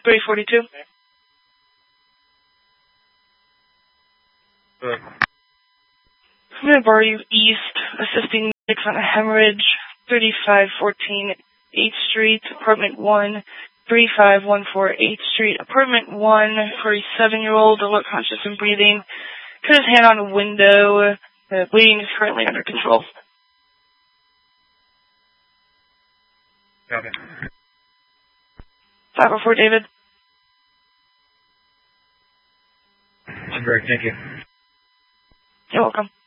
342. Good. I'm going to bar you east, assisting medics on a hemorrhage, 3514 8th Street, Apartment 1, 3514 8th Street, Apartment 1, 47-year-old, alert, conscious, and breathing. Put his hand on a window. Bleeding is currently under control. Copy. 504, David. Great, thank you. You're welcome.